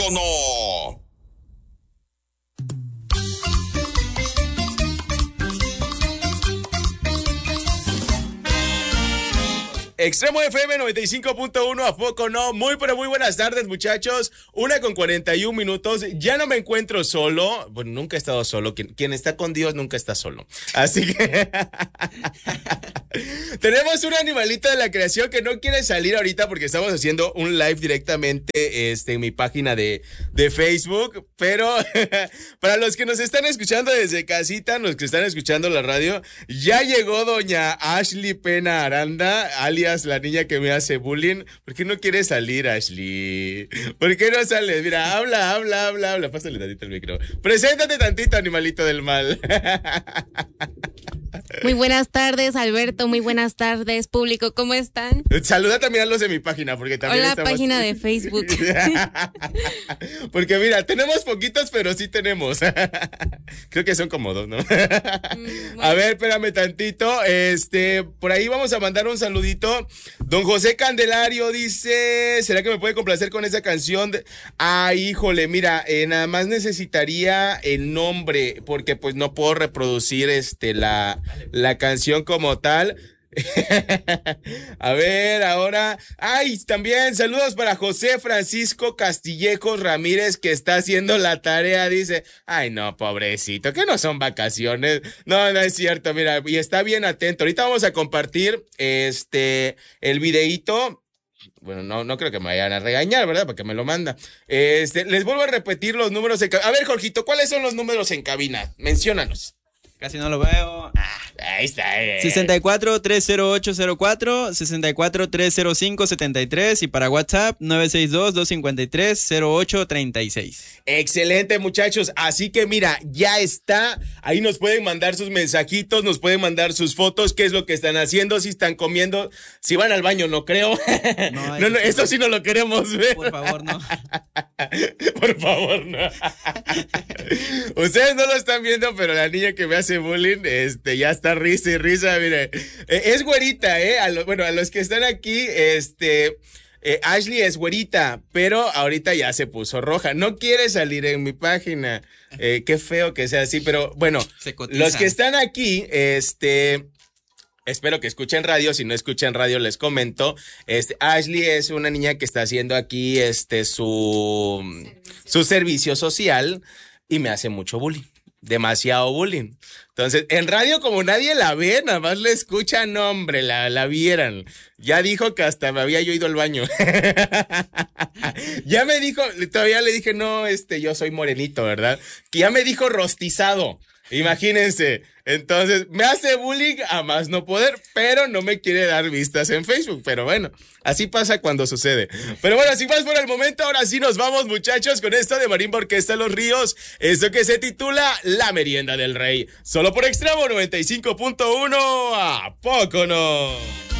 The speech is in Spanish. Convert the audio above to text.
poco no? Extremo FM 95.1, ¿a poco no? Muy, pero muy buenas tardes, muchachos. 1:41. Ya no me encuentro solo. Bueno, nunca he estado solo. Quien está con Dios nunca está solo. Así que tenemos un animalito de la creación que no quiere salir ahorita porque estamos haciendo un live directamente en mi página de Facebook. Pero para los que nos están escuchando desde casita, los que están escuchando la radio, ya llegó doña Ashley Pena Aranda, alias la niña que me hace bullying. ¿Por qué no quieres salir, Ashley? ¿Por qué no sales? Mira, habla. Pásale tantito el micro. Preséntate tantito, animalito del mal. Muy buenas tardes, Alberto. Muy buenas tardes, público. ¿Cómo están? Saluda también a los de mi página, porque también Hola, estamos... página de Facebook. Porque mira, tenemos poquitos, pero sí tenemos. Creo que son como 2, ¿no? Bueno. A ver, espérame tantito. Por ahí vamos a mandar un saludito. Don José Candelario dice, ¿será que me puede complacer con esa canción? Híjole, mira, nada más necesitaría el nombre, porque pues no puedo reproducir la canción como tal. A ver, ahora. También saludos para José Francisco Castillejos Ramírez, que está haciendo la tarea. Dice, no, pobrecito, que no son vacaciones. No es cierto, mira, y está bien atento. Ahorita vamos a compartir el videíto. Bueno, no creo que me vayan a regañar, ¿verdad? Porque me lo manda. Les vuelvo a repetir los números en cabina. A ver, Jorgito, ¿cuáles son los números en cabina? Menciónanos. Casi no lo veo. Ahí está. 64-30804, 64-305-73 y para WhatsApp 962-253-0836. Excelente, muchachos. Así que mira, ya está. Ahí nos pueden mandar sus mensajitos, nos pueden mandar sus fotos, qué es lo que están haciendo, si están comiendo, si van al baño, no creo. No, esto sí no lo queremos ver. Por favor, no. Por favor, no. Ustedes no lo están viendo, pero la niña que me hace bullying, ya está risa y risa, mire. Es güerita, a los que están aquí, Ashley es güerita, pero ahorita ya se puso roja. No quiere salir en mi página. Qué feo que sea así, pero bueno, los que están aquí, espero que escuchen radio. Si no escuchan radio, les comento. Ashley es una niña que está haciendo aquí su servicio social y me hace mucho bullying. Demasiado bullying. Entonces, en radio como nadie la ve, nada más la escuchan, no, hombre, la vieran. Ya dijo que hasta me había yo ido al baño. Ya me dijo, todavía le dije, no, yo soy morenito, ¿verdad? Que ya me dijo rostizado. Imagínense. Entonces, me hace bullying a más no poder, pero no me quiere dar vistas en Facebook. Pero bueno, así pasa cuando sucede. Pero bueno, sin más por el momento, ahora sí nos vamos, muchachos, con esto de Marimba Orquesta Los Ríos. Esto que se titula La Merienda del Rey. Solo por Extremo 95.1, ¿a poco no?